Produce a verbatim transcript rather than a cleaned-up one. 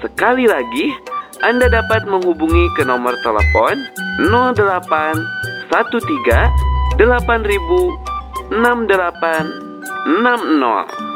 Sekali lagi, Anda dapat menghubungi ke nomor telepon nol delapan satu tiga delapan ribu enam delapan enam nol.